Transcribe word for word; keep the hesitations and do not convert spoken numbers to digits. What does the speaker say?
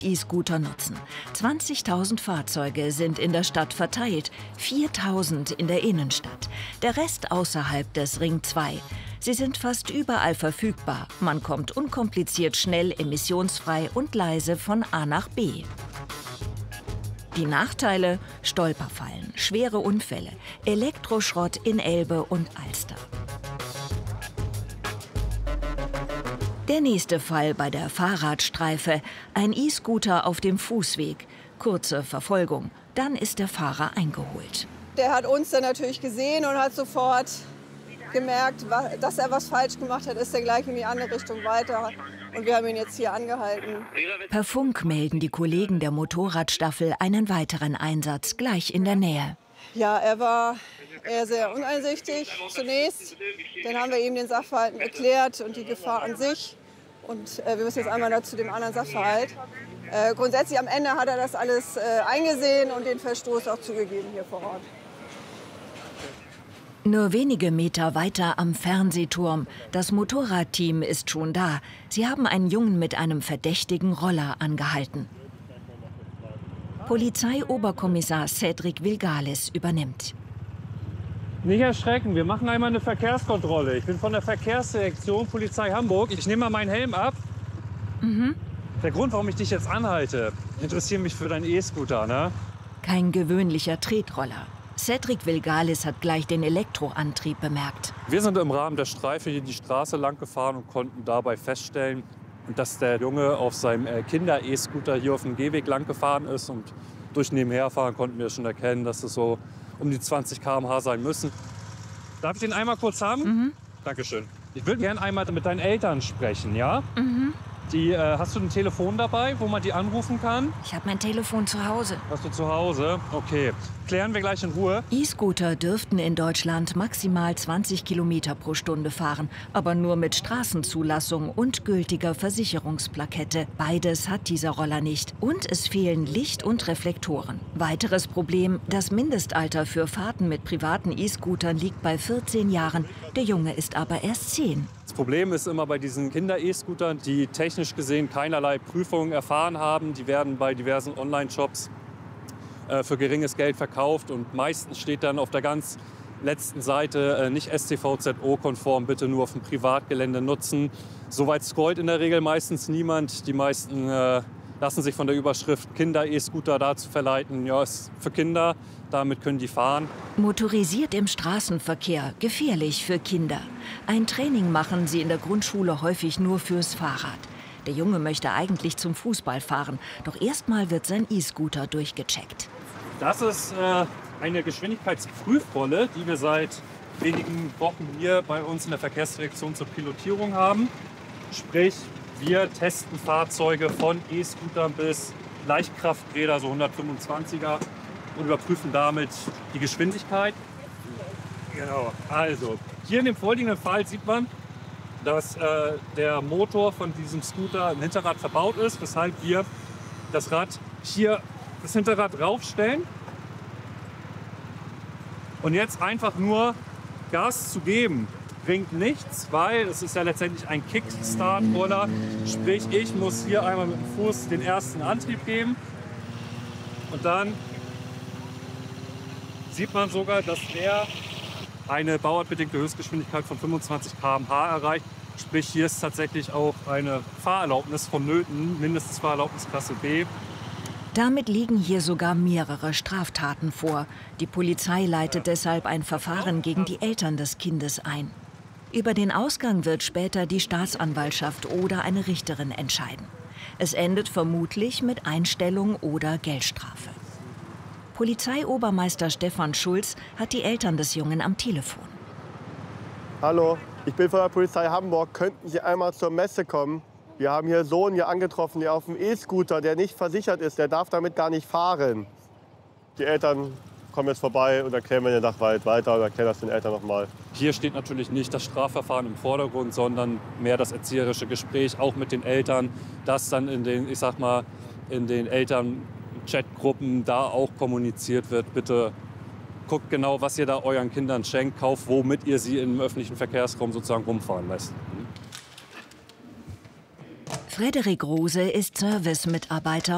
E-Scooter nutzen. zwanzigtausend Fahrzeuge sind in der Stadt verteilt, viertausend in der Innenstadt. Der Rest außerhalb des Ring zwei. Sie sind fast überall verfügbar. Man kommt unkompliziert schnell, emissionsfrei und leise von A nach B. Die Nachteile? Stolperfallen, schwere Unfälle, Elektroschrott in Elbe und Alster. Der nächste Fall bei der Fahrradstreife. Ein E-Scooter auf dem Fußweg. Kurze Verfolgung. Dann ist der Fahrer eingeholt. Der hat uns dann natürlich gesehen und hat sofort gemerkt, dass er was falsch gemacht hat, ist er gleich in die andere Richtung weiter. Und wir haben ihn jetzt hier angehalten. Per Funk melden die Kollegen der Motorradstaffel einen weiteren Einsatz gleich in der Nähe. Ja, er war eher sehr uneinsichtig zunächst. Dann haben wir ihm den Sachverhalt erklärt und die Gefahr an sich. Und äh, wir müssen jetzt einmal dazu dem anderen Sachverhalt. Äh, grundsätzlich am Ende hat er das alles äh, eingesehen und den Verstoß auch zugegeben hier vor Ort. Nur wenige Meter weiter am Fernsehturm. Das Motorradteam ist schon da. Sie haben einen Jungen mit einem verdächtigen Roller angehalten. Polizeioberkommissar Cedric Vilgales übernimmt. Nicht erschrecken, wir machen einmal eine Verkehrskontrolle. Ich bin von der Verkehrsdirektion Polizei Hamburg. Ich nehme mal meinen Helm ab. Mhm. Der Grund, warum ich dich jetzt anhalte, interessiert mich für deinen E-Scooter, ne? Kein gewöhnlicher Tretroller. Cedric Vilgales hat gleich den Elektroantrieb bemerkt. Wir sind im Rahmen der Streife hier die Straße lang gefahren und konnten dabei feststellen, dass der Junge auf seinem Kinder-E-Scooter hier auf dem Gehweg lang gefahren ist. Und durch Nebenherfahren konnten wir schon erkennen, dass es so um die zwanzig Kilometer pro Stunde sein müssen. Darf ich den einmal kurz haben? Mhm. Dankeschön. Ich würde gerne einmal mit deinen Eltern sprechen, ja? Mhm. Die, äh, hast du ein Telefon dabei, wo man die anrufen kann? Ich habe mein Telefon zu Hause. Hast du zu Hause? Okay. Klären wir gleich in Ruhe. E-Scooter dürften in Deutschland maximal zwanzig Kilometer pro Stunde fahren, aber nur mit Straßenzulassung und gültiger Versicherungsplakette. Beides hat dieser Roller nicht. Und es fehlen Licht und Reflektoren. Weiteres Problem, das Mindestalter für Fahrten mit privaten E-Scootern liegt bei vierzehn Jahren. Der Junge ist aber erst zehn. Das Problem ist immer bei diesen Kinder-E-Scootern, die technisch gesehen keinerlei Prüfungen erfahren haben. Die werden bei diversen Online-Shops äh, für geringes Geld verkauft. Und meistens steht dann auf der ganz letzten Seite äh, nicht S T V Z O-konform, bitte nur auf dem Privatgelände nutzen. Soweit scrollt in der Regel meistens niemand. Die meisten äh, lassen sich von der Überschrift Kinder-E-Scooter dazu verleiten, ja, ist für Kinder, damit können die fahren. Motorisiert im Straßenverkehr, gefährlich für Kinder. Ein Training machen sie in der Grundschule häufig nur fürs Fahrrad. Der Junge möchte eigentlich zum Fußball fahren, doch erstmal wird sein E-Scooter durchgecheckt. Das ist äh, eine Geschwindigkeitsprüfrolle, die wir seit wenigen Wochen hier bei uns in der Verkehrsdirektion zur Pilotierung haben. Sprich, wir testen Fahrzeuge von E-Scootern bis Leichtkrafträder, so hundertfünfundzwanziger, und überprüfen damit die Geschwindigkeit. Genau, also hier in dem vorliegenden Fall sieht man, dass äh, der Motor von diesem Scooter im Hinterrad verbaut ist, weshalb wir das Rad hier, das Hinterrad raufstellen und jetzt einfach nur Gas zu geben. Bringt nichts, weil es ist ja letztendlich ein Kickstart-Roller. Sprich, ich muss hier einmal mit dem Fuß den ersten Antrieb geben. Und dann sieht man sogar, dass der eine bauartbedingte Höchstgeschwindigkeit von fünfundzwanzig Kilometer pro Stunde erreicht. Sprich, hier ist tatsächlich auch eine Fahrerlaubnis vonnöten, mindestens Fahrerlaubnisklasse B. Damit liegen hier sogar mehrere Straftaten vor. Die Polizei leitet deshalb ein Verfahren gegen die Eltern des Kindes ein. Über den Ausgang wird später die Staatsanwaltschaft oder eine Richterin entscheiden. Es endet vermutlich mit Einstellung oder Geldstrafe. Polizeiobermeister Stefan Schulz hat die Eltern des Jungen am Telefon. Hallo, ich bin von der Polizei Hamburg. Könnten Sie einmal zur Messe kommen? Wir haben hier einen Sohn hier angetroffen, der auf dem E-Scooter, der nicht versichert ist, der darf damit gar nicht fahren. Die Eltern kommen jetzt vorbei und erklären mir den Sachverhalt weiter und erklären das den Eltern noch mal. Hier steht natürlich nicht das Strafverfahren im Vordergrund, sondern mehr das erzieherische Gespräch, auch mit den Eltern, das dann in den, ich sag mal, in den Eltern-Chatgruppen da auch kommuniziert wird. Bitte guckt genau, was ihr da euren Kindern schenkt, kauft, womit ihr sie im öffentlichen Verkehrsraum sozusagen rumfahren lässt. Frederik Rose ist Servicemitarbeiter